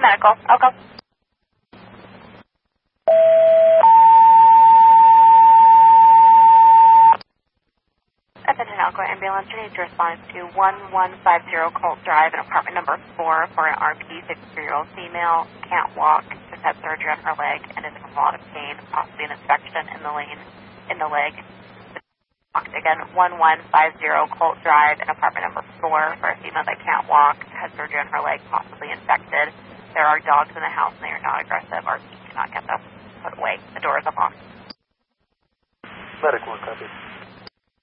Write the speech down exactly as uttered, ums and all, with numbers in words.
medical. I'll go. Alco ambulance, you need to respond to one one five zero Colt Drive in apartment number four for an R P, fifty-three-year-old female, can't walk, just had surgery on her leg, and is in a lot of pain, possibly an infection in the lane, in the leg. Again, one one five zero Colt Drive in apartment number four for a female that can't walk, has surgery on her leg, possibly infected. There are dogs in the house and they are not aggressive. R P cannot get them put away. The door is unlocked. Medical, copy.